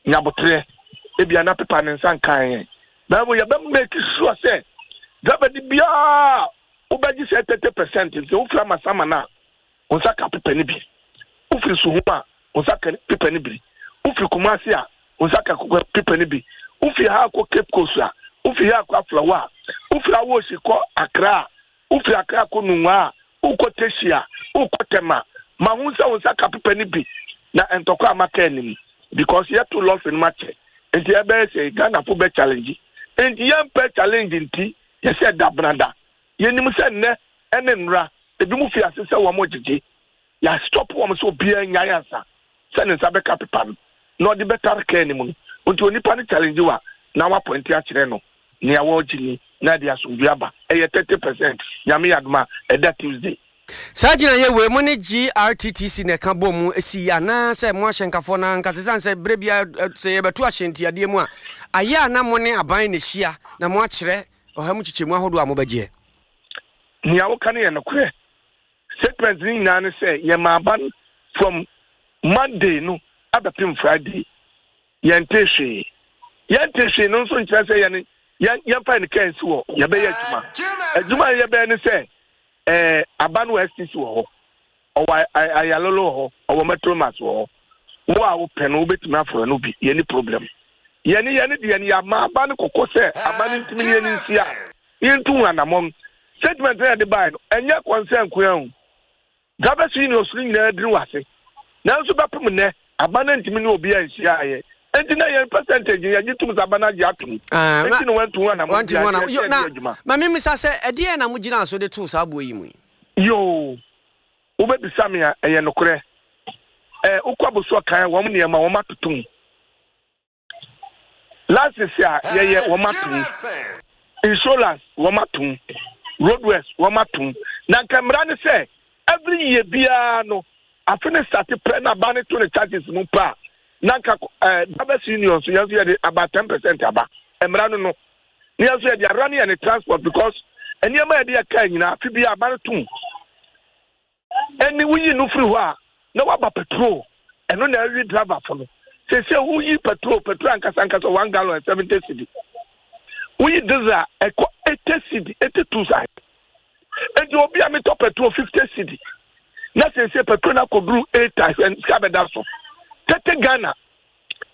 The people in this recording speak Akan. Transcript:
nyabotre ebi ana pepa ne nsan kan na mo ya be make sure say driver di bia obaji say 30% so ufra masama na onsa ka pepa ni bi ufri suhuma onsa ka pepa ni bi ufri kumasi a onsa ka pepa ni bi ufri ha ko Cape Coast a ufri ha ko Flower ufri awo si ko Accra ufri Accra ko Nunwa uko Tesia uko Tema ma hunsa onsa ka pepa ni bi na entoko amaka enim because you have to love in match and you be say Ghana for be challenge and you be challenge nti you say da branda you nim say ne enenra e bi mu fi asese wo mo jeje ya stop wo mo so bia nya yansa say ne sabe capital no the better care ni mu nti oni pa ni challenge wa na wa point a kire no ne awo gini na dia so biaba e 30% nyame yaduma e that Tuesday Sajina yewe mone GRTTC ne ka bomu esi ana se mo ahyenkafo na nkasesa se brebia se yebetu ahyenti ade mu a aya na mone aban ne hia na mo akire ohamu chichemu ahodo a mo bagye ni awo kan ye no kure statement ni na ne se ye ma ban from Monday no abapim Friday yentehwe no so nkire se ye ne ye fa ne kan si wo ye be ye aduma ye be ne se abanu STC wo o ayalolo ho o metromas wo wo a wo peno wo betumi aforo no bi ye ni problem ye ni de ya ma abanu kokko se abanu ntimi ye ni nsia yintu anamom statement na de bai no enya concern kuan gabe senior suri nyina adiri wase nanso bepem ne abanu ntimi ne obi ansia aye enti na ye percentage ye gitum zabana ji atum enti no wantu anamom ma mimi sase ede na mugina aso de tu sabo yi mu yo ube bisamia eye nokure ukwabuso kan wo mne ma wo matotum last year ye wo matum insurance wo matum roadways wo matum na kamera ne say every year bia no afine start pre na ba ne to ne charges mu pa na ka Dabes Union so yaso ye about 10% aba emra no ni yaso ye run and transport because eniema ye de ka nyina afi bia aba tum eni wuyi no free ho a na wa ba petrol eno na every driver for no say wuyi petrol ankasa 1 gallon 70 cedi wuyi diesel eko 80 cedi 82 side enti obi a me to petrol 50 cedi na say petrol na ko bru 8 times and scabeda so 30 Ghana